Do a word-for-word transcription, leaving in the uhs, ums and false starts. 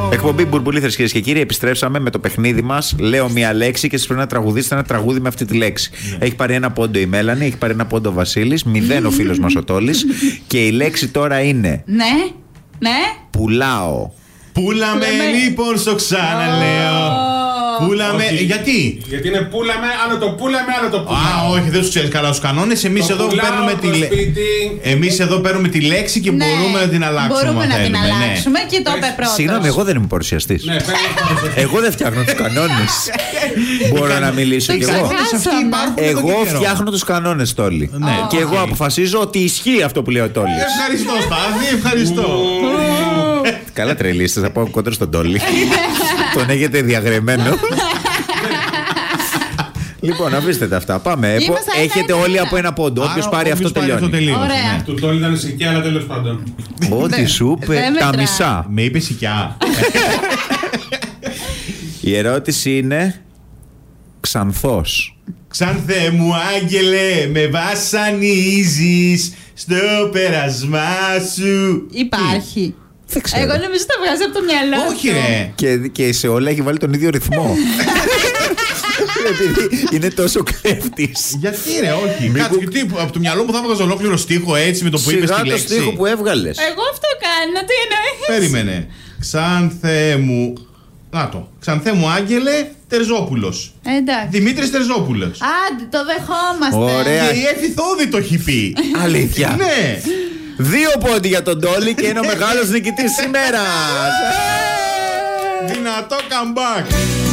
Εκπομπή Μπουρμπουλήθρες, κυρίες και κύριοι. Επιστρέψαμε με το παιχνίδι μας. Λέω μία λέξη και σας πρέπει να τραγουδήσετε ένα τραγούδι με αυτή τη λέξη. Mm. Έχει πάρει ένα πόντο η Μέλανη, έχει πάρει ένα πόντο ο Βασίλης, μηδέν ο φίλος μας ο Τόλης. Και η λέξη τώρα είναι. Ναι, ναι. Πουλάω. Πούλαμε λοιπόν, στο ξαναλέω. Πούλαμε. Όχι. Γιατί? Γιατί είναι πούλαμε, άλλο το πούλαμε, άλλο το πούλαμε. Α, όχι, δεν του ξέρει καλά του κανόνε. Εμεί εδώ πουλάω, παίρνουμε τη το λέξη. σπίτι. Εμεί εδώ παίρνουμε τη λέξη και Ναι, μπορούμε να την αλλάξουμε. Μπορούμε αν να την θέλουμε, ναι. αλλάξουμε και το είπε πρώτος. Συγγνώμη, εγώ δεν είμαι παρουσιαστής. Ναι, παίρνω. Εγώ δεν φτιάχνω τους κανόνες. Μπορώ να μιλήσω Το κι εγώ. ξεχάσαμε. Εγώ φτιάχνω τους κανόνες, Τόλη. Ναι. Και εγώ αποφασίζω ότι ισχύει αυτό που λέει ο Τόλης. Ευχαριστώ, Στάθη, ευχαριστώ. Καλά τρελίστε, θα πάω κόντρα στον Τόλη. Τον έχετε διαγρεμμένο. Λοιπόν, αφήστε τα αυτά. Πάμε. Είμαστε Έχετε ένα, όλοι ένα. από ένα πόντο. Όποιος Άρα, πάρει αυτό όποιος πάρει τελειώνει. τελείωσε, Ωραία. ναι. Του Τόλι ήταν σικιά, αλλά τέλος πάντων. Ό,τι σου είπε, δεν τα μετράει. μισά. Με είπε σικιά. Η ερώτηση είναι Ξανθός. Ξανθέ μου άγγελε, με βασανίζεις στο πέρασμά σου. Υπάρχει. Δεν ξέρω. Εγώ νομίζω το βγάζει από το μυαλό. Όχι σου. ρε. Και, και σε όλα έχει βάλει τον ίδιο ρυθμό. Επειδή είναι τόσο κλέφτης. Γιατί ρε, όχι. Κάτσε, γιατί από το μυαλό μου θα έβγαζε ολόκληρο στίχο έτσι με το που είπες Σιγά τη το λέξη. στίχο που έβγαλες. Εγώ αυτό κάνω. Τι εννοείς? Περίμενε. Ξανθέ μου. Να το. Ξανθέ μου άγγελε Τερζόπουλος. Εντάξει. Δημήτρης Τερζόπουλος. Άντε, το δεχόμαστε. Ωραία. Και η Εφη Θόδη το έχει πει. Αλήθεια. Ναι. Δύο πόντι για τον Τόλι και είναι ο μεγάλος νικητής σήμερα. Δυνατό comeback.